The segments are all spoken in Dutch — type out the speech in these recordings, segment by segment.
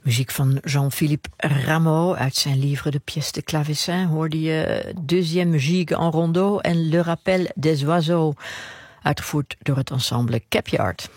Muziek van Jean-Philippe Rameau uit zijn livre de pièces de clavecin hoorde je Deuxième Gigue en Rondeau en Le Rappel des Oiseaux, uitgevoerd door het ensemble Capyard.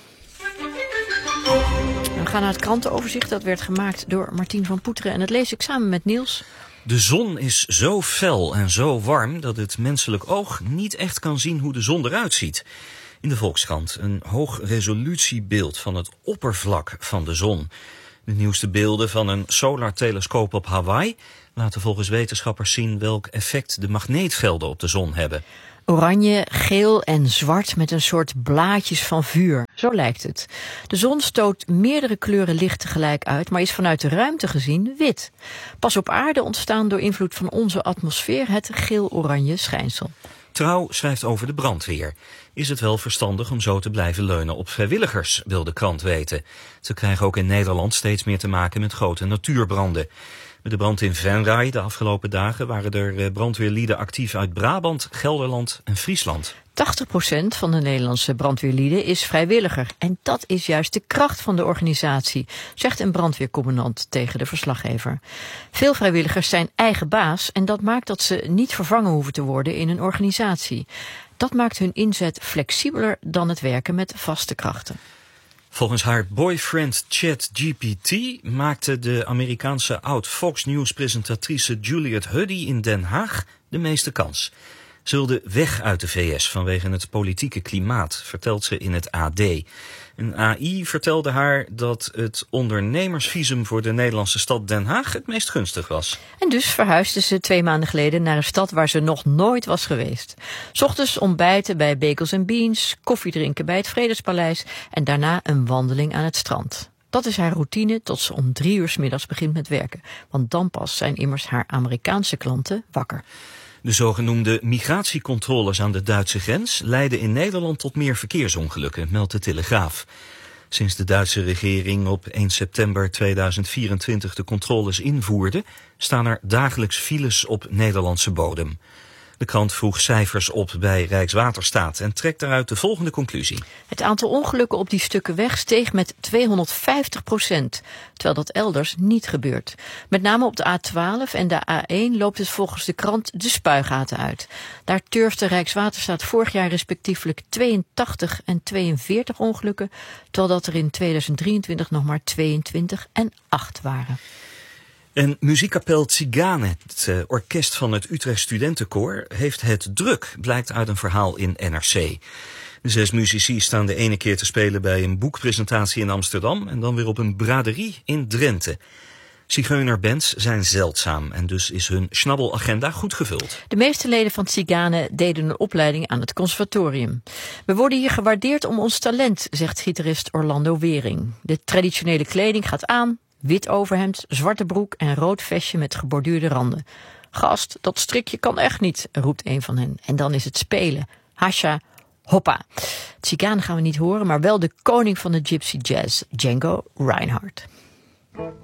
We gaan naar het krantenoverzicht. Dat werd gemaakt door Martien van Poeteren en dat lees ik samen met Niels. De zon is zo fel en zo warm dat het menselijk oog niet echt kan zien hoe de zon eruit ziet. In de Volkskrant een hoog resolutiebeeld van het oppervlak van de zon. De nieuwste beelden van een solartelescoop op Hawaii laten volgens wetenschappers zien welk effect de magneetvelden op de zon hebben. Oranje, geel en zwart met een soort blaadjes van vuur. Zo lijkt het. De zon stoot meerdere kleuren licht tegelijk uit, maar is vanuit de ruimte gezien wit. Pas op aarde ontstaan door invloed van onze atmosfeer het geel-oranje schijnsel. Trouw schrijft over de brandweer. Is het wel verstandig om zo te blijven leunen op vrijwilligers, wil de krant weten. Ze krijgen ook in Nederland steeds meer te maken met grote natuurbranden. Met de brand in Venray de afgelopen dagen waren er brandweerlieden actief uit Brabant, Gelderland en Friesland. 80% van de Nederlandse brandweerlieden is vrijwilliger. En dat is juist de kracht van de organisatie, zegt een brandweercommandant tegen de verslaggever. Veel vrijwilligers zijn eigen baas en dat maakt dat ze niet vervangen hoeven te worden in een organisatie. Dat maakt hun inzet flexibeler dan het werken met vaste krachten. Volgens haar boyfriend ChatGPT maakte de Amerikaanse oud-Fox News-presentatrice Juliette Huddy in Den Haag de meeste kans. Ze wilde weg uit de VS vanwege het politieke klimaat, vertelt ze in het AD. Een AI vertelde haar dat het ondernemersvisum voor de Nederlandse stad Den Haag het meest gunstig was. En dus verhuisde ze 2 maanden geleden naar een stad waar ze nog nooit was geweest. 's Ochtends ontbijten bij Bagels & Beans, koffie drinken bij het Vredespaleis en daarna een wandeling aan het strand. Dat is haar routine tot ze om 3 uur 's middags begint met werken. Want dan pas zijn immers haar Amerikaanse klanten wakker. De zogenoemde migratiecontroles aan de Duitse grens leiden in Nederland tot meer verkeersongelukken, meldt de Telegraaf. Sinds de Duitse regering op 1 september 2024 de controles invoerde, staan er dagelijks files op Nederlandse bodem. De krant vroeg cijfers op bij Rijkswaterstaat en trekt daaruit de volgende conclusie. Het aantal ongelukken op die stukken weg steeg met 250%, terwijl dat elders niet gebeurt. Met name op de A12 en de A1 loopt het volgens de krant de spuigaten uit. Daar turfde Rijkswaterstaat vorig jaar respectievelijk 82 en 42 ongelukken, terwijl dat er in 2023 nog maar 22 en 8 waren. En muziekkapel Tzigane, het orkest van het Utrecht Studentenkoor, heeft het druk, blijkt uit een verhaal in NRC. De 6 muzici staan de ene keer te spelen bij een boekpresentatie in Amsterdam en dan weer op een braderie in Drenthe. Zigeunerbands zijn zeldzaam en dus is hun schnabbelagenda goed gevuld. De meeste leden van Tzigane deden een opleiding aan het conservatorium. We worden hier gewaardeerd om ons talent, zegt gitarist Orlando Wering. De traditionele kleding gaat aan. Wit overhemd, zwarte broek en rood vestje met geborduurde randen. Gast, dat strikje kan echt niet, roept een van hen. En dan is het spelen. Hasha, hoppa. Tzigane gaan we niet horen, maar wel de koning van de gypsy jazz, Django Reinhardt.